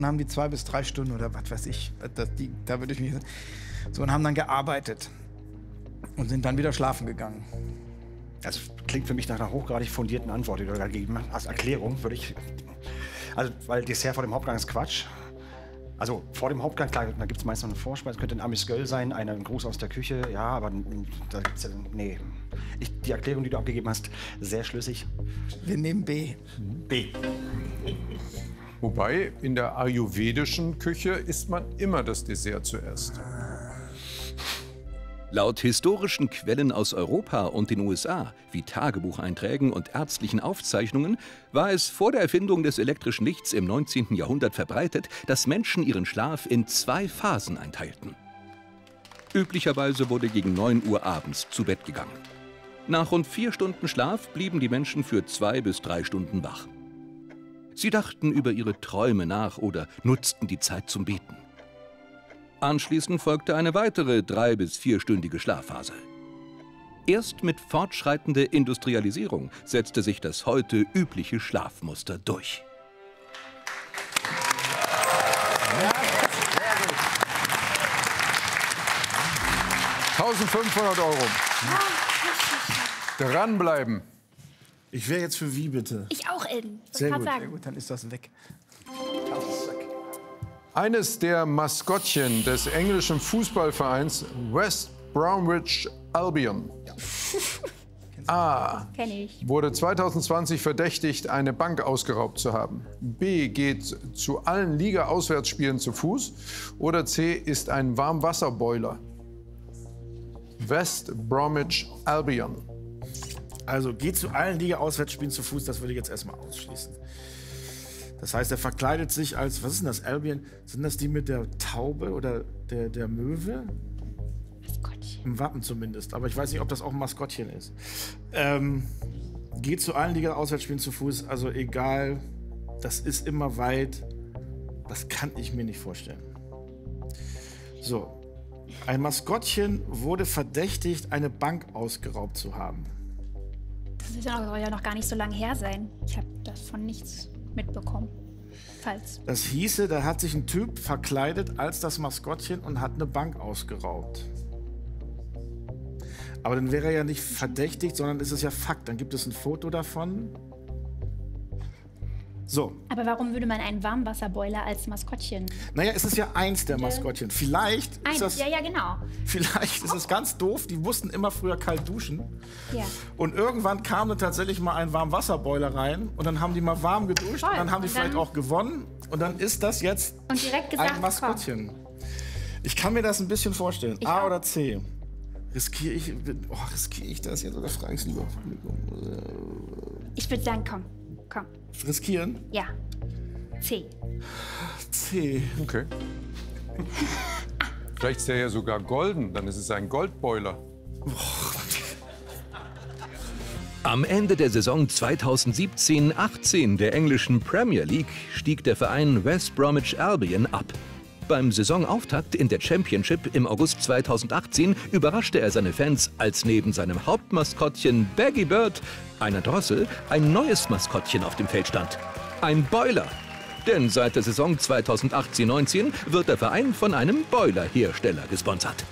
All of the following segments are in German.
haben die 2 bis 3 Stunden oder was weiß ich. Da würde ich mich so, und haben dann gearbeitet und sind dann wieder schlafen gegangen. Das klingt für mich nach einer hochgradig fundierten Antwort, die du da gegeben hast. Als Erklärung würde ich, also weil Dessert vor dem Hauptgang ist Quatsch. Also vor dem Hauptgang, klar, da gibt es meist noch eine Vorspeise, könnte ein Amüsgöl sein, ein Gruß aus der Küche, ja, aber da gibt's ja, nee. Die Erklärung, die du abgegeben hast, sehr schlüssig. Wir nehmen B. B. Wobei, in der ayurvedischen Küche isst man immer das Dessert zuerst. Laut historischen Quellen aus Europa und den USA, wie Tagebucheinträgen und ärztlichen Aufzeichnungen, war es vor der Erfindung des elektrischen Lichts im 19. Jahrhundert verbreitet, dass Menschen ihren Schlaf in 2 Phasen einteilten. Üblicherweise wurde gegen 9 Uhr abends zu Bett gegangen. Nach rund 4 Stunden Schlaf blieben die Menschen für 2 bis 3 Stunden wach. Sie dachten über ihre Träume nach oder nutzten die Zeit zum Beten. Anschließend folgte eine weitere 3- bis 4-stündige Schlafphase. Erst mit fortschreitender Industrialisierung setzte sich das heute übliche Schlafmuster durch. Ja, sehr gut. 1.500 €. Dranbleiben. Ich wäre jetzt für wie, bitte? Ich auch, Elden. Sehr gut. Sehr gut, dann ist das weg. Eines der Maskottchen des englischen Fußballvereins West Bromwich Albion A. Kenn ich. wurde 2020 verdächtigt, eine Bank ausgeraubt zu haben. B. geht zu allen Liga-Auswärtsspielen zu Fuß. Oder C. ist ein Warmwasserboiler. West Bromwich Albion. Also geht zu allen Liga-Auswärtsspielen zu Fuß, das würde ich jetzt erstmal ausschließen. Das heißt, er verkleidet sich als, was ist denn das, Albion? Sind das die mit der Taube oder der Möwe? Maskottchen. Im Wappen zumindest, aber ich weiß nicht, ob das auch ein Maskottchen ist. Geht zu allen Liga-Auswärtsspielen zu Fuß, also egal, das ist immer weit, das kann ich mir nicht vorstellen. So, ein Maskottchen wurde verdächtigt, eine Bank ausgeraubt zu haben. Das soll ja noch gar nicht so lange her sein. Ich habe davon nichts mitbekommen. Falls. Das hieße, da hat sich ein Typ verkleidet als das Maskottchen und hat eine Bank ausgeraubt. Aber dann wäre er ja nicht verdächtigt, sondern ist es ja Fakt. Dann gibt es ein Foto davon. So. Aber warum würde man einen Warmwasserboiler als Maskottchen? Naja, es ist ja eins der Maskottchen. Vielleicht ist das, ja, genau. vielleicht ist es ganz doof. Die mussten immer früher kalt duschen. Ja. Und irgendwann kam dann tatsächlich mal ein Warmwasserboiler rein. Und dann haben die mal warm geduscht. Voll. Und dann haben die Und vielleicht dann auch gewonnen. Und dann ist das jetzt Und direkt gesagt, ein Maskottchen. Ich kann mir das ein bisschen vorstellen. Ich A auch. oder C? Riskiere ich das jetzt oder frage ich es lieber Publikum? Ich würde sagen, komm. Riskieren? Ja. C. C. Okay. Vielleicht ist der ja sogar golden, dann ist es ein Goldboiler. Am Ende der Saison 2017-18 der englischen Premier League stieg der Verein West Bromwich Albion ab. Beim Saisonauftakt in der Championship im August 2018 überraschte er seine Fans, als neben seinem Hauptmaskottchen Baggy Bird, einer Drossel, ein neues Maskottchen auf dem Feld stand. Ein Boiler. Denn seit der Saison 2018-19 wird der Verein von einem Boilerhersteller gesponsert.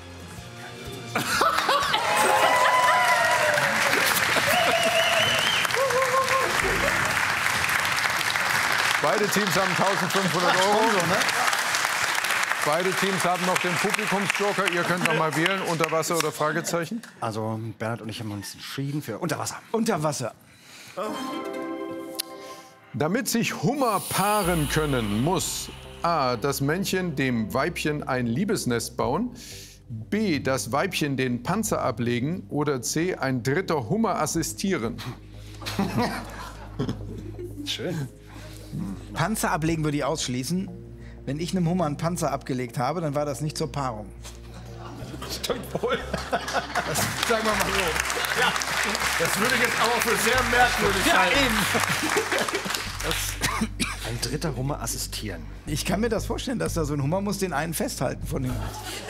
Beide Teams haben 1.500 €. Beide Teams haben noch den Publikumsjoker. Ihr könnt noch mal wählen, Unterwasser oder Fragezeichen. Also Bernhard und ich haben uns entschieden für Unterwasser. Unterwasser. Damit sich Hummer paaren können, muss A. das Männchen dem Weibchen ein Liebesnest bauen, B. das Weibchen den Panzer ablegen oder C. ein dritter Hummer assistieren. Schön. Panzer ablegen würde ich ausschließen. Wenn ich einem Hummer einen Panzer abgelegt habe, dann war das nicht zur Paarung. Stimmt wohl. Sagen wir mal so. Ja, das würde ich jetzt aber für sehr merkwürdig halten. Ein dritter Hummer assistieren. Ich kann mir das vorstellen, dass da so ein Hummer muss den einen festhalten von dem.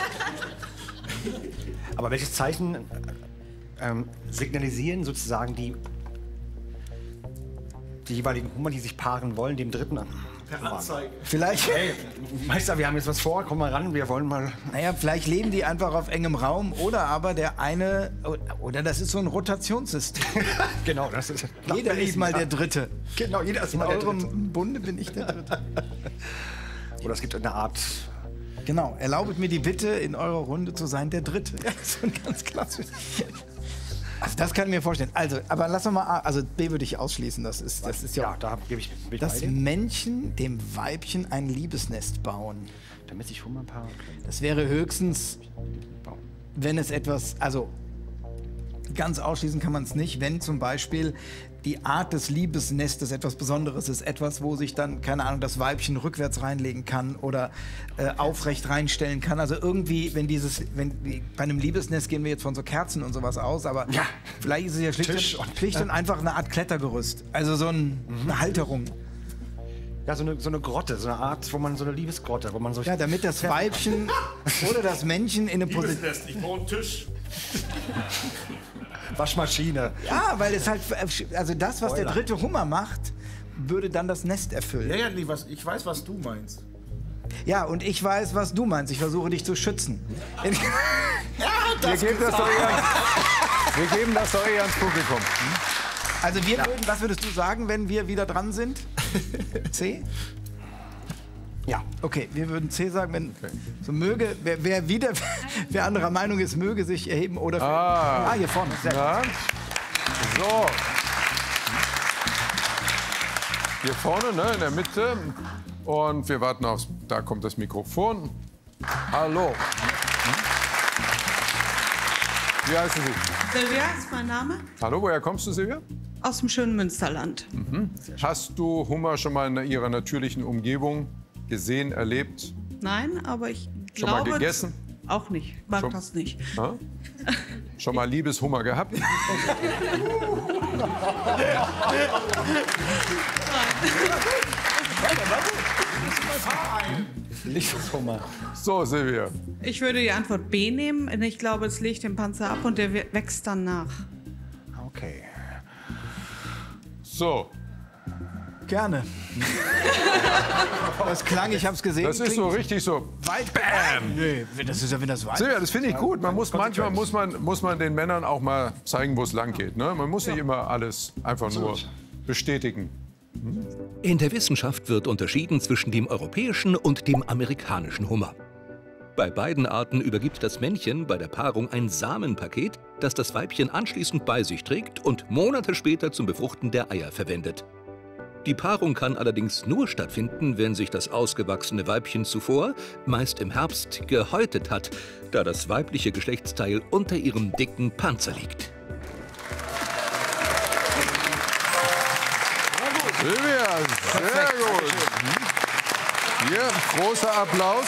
Aber welches Zeichen signalisieren sozusagen die jeweiligen Hummer, die sich paaren wollen, dem dritten? Per Anzeige. Vielleicht, Hey, Meister, wir haben jetzt was vor. Komm mal ran, wir wollen mal... naja, vielleicht leben die einfach auf engem Raum oder aber der eine, oder das ist so ein Rotationssystem. Genau, das ist... Jeder ist mal der Dritte. Genau, jeder ist In mal der Dritte. eurem Bunde bin ich der Dritte. Oder es gibt eine Art... Genau, erlaubet mir die Bitte, in eurer Runde zu sein der Dritte. Ja, so ein ganz klassisch. Also das kann ich mir vorstellen. Also, aber lass doch mal A. Also B würde ich ausschließen. Das ist ja, Ja, da gebe ich mich das bei dir. Männchen dem Weibchen ein Liebesnest bauen. Damit sich Hummerpaare können. Das wäre höchstens, wenn es etwas, also ganz ausschließen kann man es nicht, wenn zum Beispiel die Art des Liebesnestes etwas Besonderes ist, etwas, wo sich dann, keine Ahnung, das Weibchen rückwärts reinlegen kann oder aufrecht reinstellen kann. Also irgendwie, bei einem Liebesnest gehen wir jetzt von so Kerzen und sowas aus, aber vielleicht ist es ja schlicht und einfach eine Art Klettergerüst. Also so eine Halterung. Ja, so eine Grotte, so eine Art, wo man so eine Liebesgrotte, wo man so... Ja, damit das Weibchen oder das Männchen in eine Position... Liebesnest, ich brauche einen Tisch. Waschmaschine. Ja, weil es halt, also das, was der dritte Hummer macht, würde dann das Nest erfüllen. Ja, nee, ich weiß, was du meinst. Ja, und ich weiß, was du meinst. Ich versuche dich zu schützen. Wir geben das doch eher ans Publikum. Also wir würden, was würdest du sagen, wenn wir wieder dran sind? C? Ja. Okay, wir würden C sagen, wenn so möge, wer anderer Meinung ist, möge sich erheben oder... hier vorne. Sehr gut. Ja. So. Hier vorne, ne, in der Mitte. Und wir warten auf, da kommt das Mikrofon. Hallo. Wie heißen Sie? Silvia ist mein Name, Hallo, woher kommst du, Silvia? aus dem schönen Münsterland. Hast du Hummer schon mal in ihrer natürlichen Umgebung gesehen, erlebt? Nein, aber ich Schon mal glaube... gegessen? Auch nicht, mag Schon- das nicht. Ha? Schon mal Liebeshummer gehabt? Liebeshummer. So, Silvia. Ich würde die Antwort B nehmen. Und ich glaube, es legt den Panzer ab und der wächst dann nach. Okay. So, Gerne. Das klang, ich hab's gesehen. das ist so richtig so. weit. Bam! Nee, das ist ja, wenn das weit. Silvia, das finde ich gut. Manchmal muss man den Männern auch mal zeigen, wo es lang geht. Ne? Man muss nicht immer alles einfach nur bestätigen. In der Wissenschaft wird unterschieden zwischen dem europäischen und dem amerikanischen Hummer. Bei beiden Arten übergibt das Männchen bei der Paarung ein Samenpaket, das das Weibchen anschließend bei sich trägt und Monate später zum Befruchten der Eier verwendet. Die Paarung kann allerdings nur stattfinden, wenn sich das ausgewachsene Weibchen zuvor, meist im Herbst, gehäutet hat, da das weibliche Geschlechtsteil unter ihrem dicken Panzer liegt. Silvia, sehr gut. Hier, großer Applaus.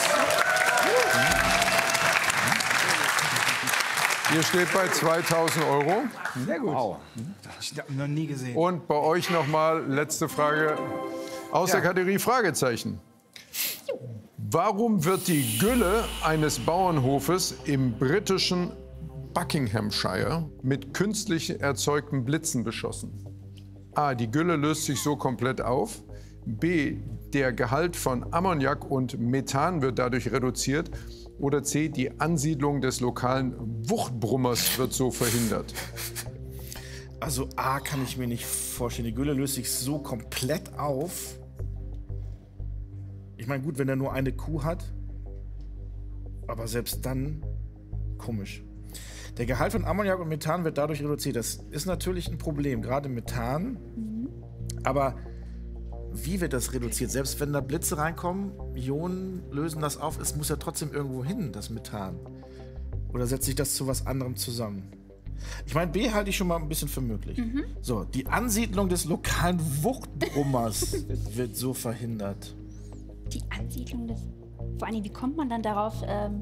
Hier steht bei 2.000 €. Sehr gut. Wow. Ich habe noch nie gesehen. Und bei euch nochmal letzte Frage aus der Kategorie Fragezeichen. Warum wird die Gülle eines Bauernhofes im britischen Buckinghamshire mit künstlich erzeugten Blitzen beschossen? A. Die Gülle löst sich so komplett auf. B. Der Gehalt von Ammoniak und Methan wird dadurch reduziert. Oder C. Die Ansiedlung des lokalen Wuchtbrummers wird so verhindert. Also A kann ich mir nicht vorstellen. Die Gülle löst sich so komplett auf. Ich meine, gut, wenn er nur eine Kuh hat. Aber selbst dann komisch. Der Gehalt von Ammoniak und Methan wird dadurch reduziert. Das ist natürlich ein Problem, gerade Methan. Aber wie wird das reduziert? Selbst wenn da Blitze reinkommen, Ionen lösen das auf. Es muss ja trotzdem irgendwo hin, das Methan. Oder setzt sich das zu was anderem zusammen? Ich meine, B halte ich schon mal ein bisschen für möglich. So, die Ansiedlung des lokalen Wuchtbrummers wird so verhindert. Die Ansiedlung des... Vor allem, wie kommt man dann darauf,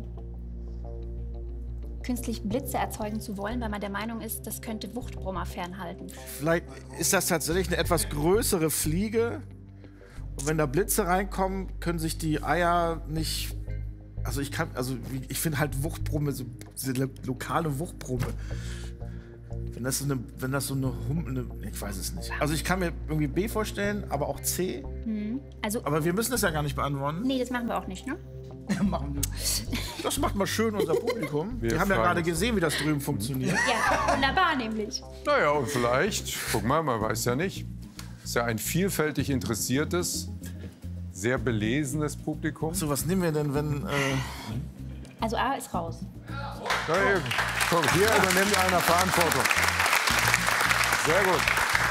künstlich Blitze erzeugen zu wollen, weil man der Meinung ist, das könnte Wuchtbrummer fernhalten? Vielleicht ist das tatsächlich eine etwas größere Fliege. Und wenn da Blitze reinkommen, können sich die Eier nicht... ich finde halt Wuchtbrumme, so diese lokale Wuchtbrumme. Wenn das so eine ich weiß es nicht. Also ich kann mir irgendwie B vorstellen, aber auch C. Also, Aber wir müssen das ja gar nicht beantworten. nee, das machen wir auch nicht, ne? Machen wir. Das macht mal schön unser Publikum. Wir Die haben ja fragen gerade uns. gesehen, wie das drüben funktioniert. Ja, wunderbar nämlich. Naja, und vielleicht, guck mal, man weiß ja nicht, ist ja ein vielfältig interessiertes, sehr belesenes Publikum. So, was nehmen wir denn, wenn... Also A ist raus. Na, eben. Guck, hier übernimmt einer Verantwortung. Sehr gut.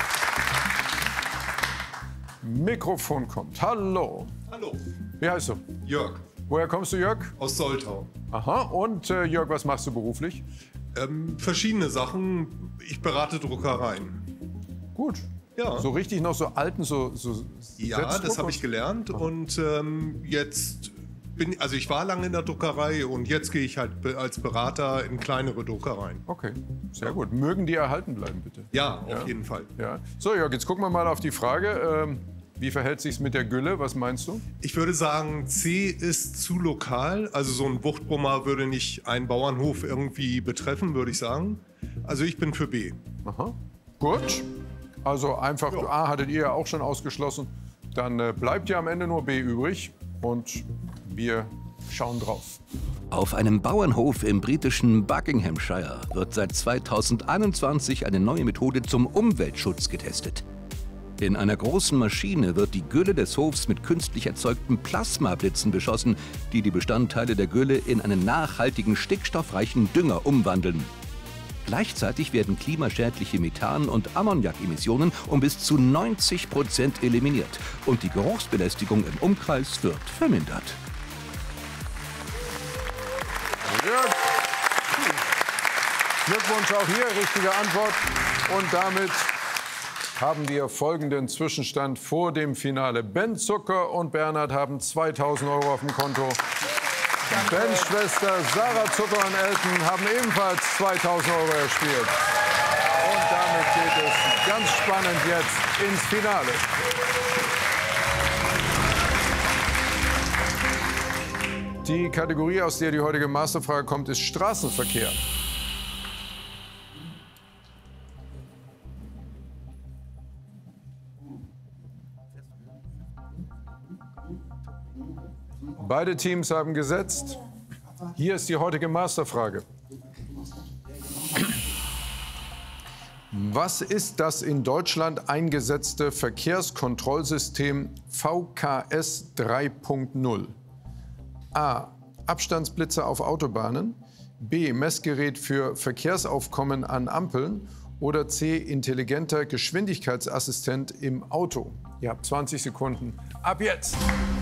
Mikrofon kommt. Hallo. Hallo, Wie heißt du? Jörg Woher kommst du, Jörg? aus Soltau. Aha. Und Jörg, was machst du beruflich? Verschiedene Sachen. Ich berate Druckereien. Gut. Ja. So richtig noch so alten, so Ja, das Setzdruck? habe ich gelernt. Und jetzt also ich war lange in der Druckerei und jetzt gehe ich halt als Berater in kleinere Druckereien. Okay, sehr gut. Mögen die erhalten bleiben, bitte. Ja, auf jeden Fall. Ja. So, Jörg, jetzt gucken wir mal auf die Frage. Wie verhält sich's mit der Gülle? Was meinst du? Ich würde sagen, C ist zu lokal. Also so ein Wuchtbrummer würde nicht einen Bauernhof irgendwie betreffen, würde ich sagen. Also ich bin für B. Aha. Gut. Also einfach A hattet ihr ja auch schon ausgeschlossen. Dann bleibt ja am Ende nur B übrig. Und wir schauen drauf. Auf einem Bauernhof im britischen Buckinghamshire wird seit 2021 eine neue Methode zum Umweltschutz getestet. In einer großen Maschine wird die Gülle des Hofs mit künstlich erzeugten Plasmablitzen beschossen, die die Bestandteile der Gülle in einen nachhaltigen, stickstoffreichen Dünger umwandeln. Gleichzeitig werden klimaschädliche Methan- und Ammoniakemissionen um bis zu 90% eliminiert und die Geruchsbelästigung im Umkreis wird vermindert. Jörg. Glückwunsch auch hier, richtige Antwort. Und damit haben wir folgenden Zwischenstand vor dem Finale. Ben Zucker und Bernhard haben 2.000 € auf dem Konto. Bens Schwester Sarah Zucker und Elton haben ebenfalls 2.000 € erspielt. Und damit geht es ganz spannend jetzt ins Finale. Die Kategorie, aus der die heutige Masterfrage kommt, ist Straßenverkehr. Beide Teams haben gesetzt. Hier ist die heutige Masterfrage. Was ist das in Deutschland eingesetzte Verkehrskontrollsystem VKS 3.0? A. Abstandsblitze auf Autobahnen. B. Messgerät für Verkehrsaufkommen an Ampeln. Oder C. Intelligenter Geschwindigkeitsassistent im Auto. Ihr habt 20 Sekunden. Ab jetzt!